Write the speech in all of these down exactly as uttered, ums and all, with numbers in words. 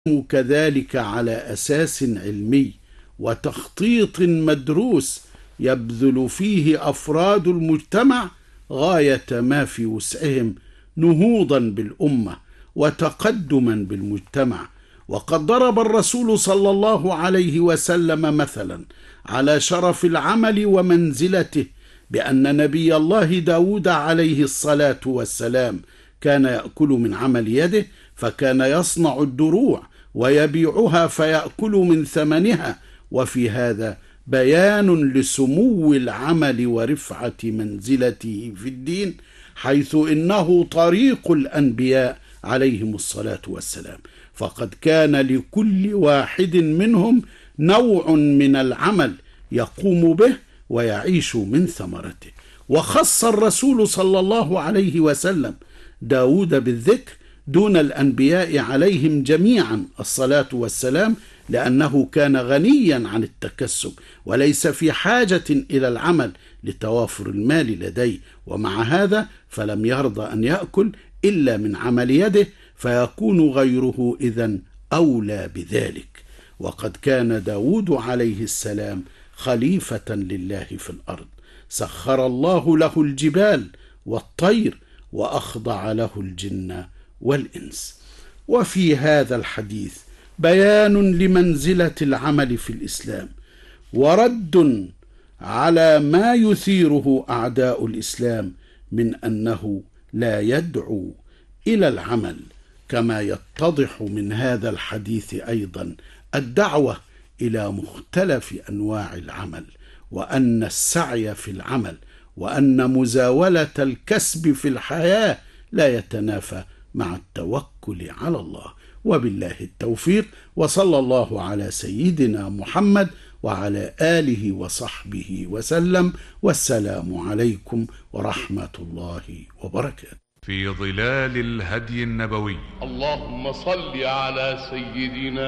كذلك على أساس علمي وتخطيط مدروس يبذل فيه أفراد المجتمع غاية ما في وسعهم نهوضا بالأمة وتقدما بالمجتمع. وقد ضرب الرسول صلى الله عليه وسلم مثلا على شرف العمل ومنزلته بأن نبي الله داود عليه الصلاة والسلام كان يأكل من عمل يده، فكان يصنع الدروع ويبيعها فيأكل من ثمنها. وفي هذا بيان لسمو العمل ورفعة منزلته في الدين، حيث إنه طريق الأنبياء عليهم الصلاة والسلام، فقد كان لكل واحد منهم نوع من العمل يقوم به ويعيش من ثمرته. وخص الرسول صلى الله عليه وسلم داود بالذكر دون الأنبياء عليهم جميعا الصلاة والسلام، لأنه كان غنيا عن التكسب وليس في حاجة إلى العمل لتوافر المال لديه، ومع هذا فلم يرضى أن يأكل إلا من عمل يده، فيكون غيره إذن أولى بذلك. وقد كان داود عليه السلام خليفة لله في الأرض، سخر الله له الجبال والطير وأخضع له الجن والإنس. وفي هذا الحديث بيان لمنزلة العمل في الإسلام، ورد على ما يثيره أعداء الإسلام من أنه لا يدعو إلى العمل، كما يتضح من هذا الحديث أيضا الدعوة إلى مختلف أنواع العمل، وأن السعي في العمل وأن مزاولة الكسب في الحياة لا يتنافى مع التوكل على الله. وبالله التوفيق، وصلى الله على سيدنا محمد وعلى آله وصحبه وسلم، والسلام عليكم ورحمة الله وبركاته. في ظلال الهدي النبوي. اللهم صل على سيدنا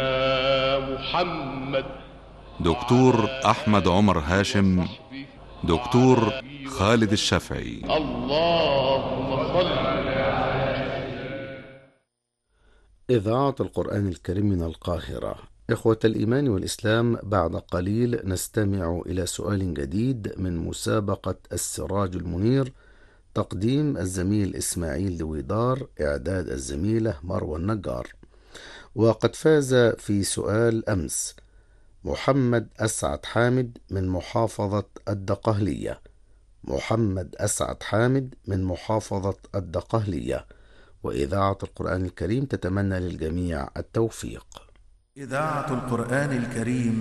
محمد. دكتور أحمد عمر هاشم، دكتور خالد الشافعي. اللهم صل. إذاعة القرآن الكريم من القاهرة. إخوة الإيمان والإسلام، بعد قليل نستمع إلى سؤال جديد من مسابقة السراج المنير، تقديم الزميل إسماعيل دويدار، إعداد الزميلة مروى النجار. وقد فاز في سؤال أمس محمد أسعد حامد من محافظة الدقهلية. محمد أسعد حامد من محافظة الدقهلية. وإذاعة القرآن الكريم تتمنى للجميع التوفيق. إذاعة القرآن الكريم